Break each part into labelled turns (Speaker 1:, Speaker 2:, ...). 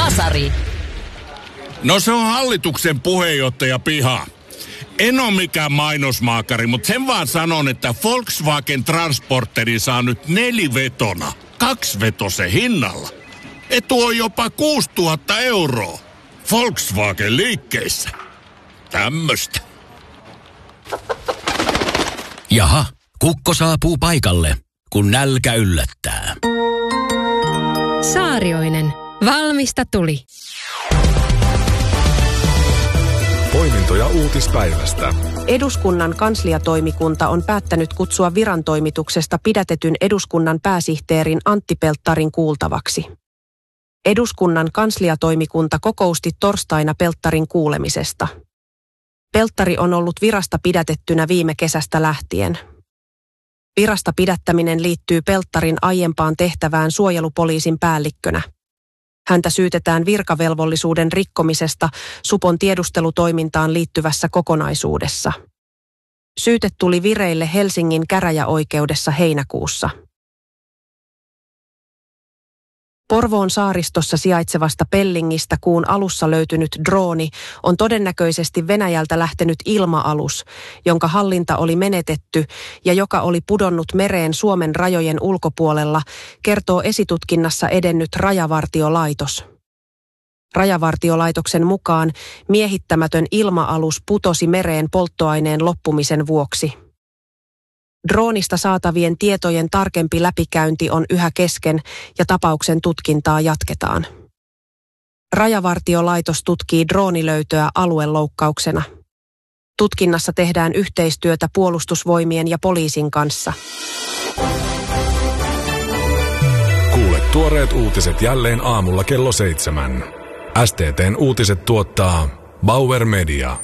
Speaker 1: Kasari.
Speaker 2: No se on hallituksen puheenjohtaja piha. En ole mikään mainosmaakari, mutta sen vaan sanon, että Volkswagen Transporteri saa nyt 4-vetona 2-vetosen hinnalla. Etu on jopa 6 000 €. Volkswagen liikkeissä. Tämmöstä.
Speaker 3: Jaha, kukko saapuu paikalle, kun nälkä yllättää.
Speaker 4: Saarioinen. Valmista tuli.
Speaker 5: Poimintoja uutispäivästä.
Speaker 6: Eduskunnan kansliatoimikunta on päättänyt kutsua virantoimituksesta pidätetyn eduskunnan pääsihteerin Antti Pelttarin kuultavaksi. Eduskunnan kansliatoimikunta kokousti torstaina Pelttarin kuulemisesta. Pelttari on ollut virasta pidätettynä viime kesästä lähtien. Virasta pidättäminen liittyy Pelttarin aiempaan tehtävään suojelupoliisin päällikkönä. Häntä syytetään virkavelvollisuuden rikkomisesta supon tiedustelutoimintaan liittyvässä kokonaisuudessa. Syyte tuli vireille Helsingin käräjäoikeudessa heinäkuussa. Porvoon saaristossa sijaitsevasta Pellingistä kuun alussa löytynyt drooni on todennäköisesti Venäjältä lähtenyt ilma-alus, jonka hallinta oli menetetty ja joka oli pudonnut mereen Suomen rajojen ulkopuolella, kertoo esitutkinnassa edennyt Rajavartiolaitos. Rajavartiolaitoksen mukaan miehittämätön ilma-alus putosi mereen polttoaineen loppumisen vuoksi. Droonista saatavien tietojen tarkempi läpikäynti on yhä kesken ja tapauksen tutkintaa jatketaan. Rajavartiolaitos tutkii droonilöytöä alueloukkauksena. Tutkinnassa tehdään yhteistyötä puolustusvoimien ja poliisin kanssa.
Speaker 5: Kuule tuoreet uutiset jälleen aamulla kello 7. STT:n uutiset tuottaa Bauer Media.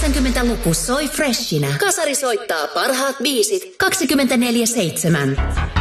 Speaker 1: 80-luku soi freshinä. Kasari soittaa parhaat biisit 24/7.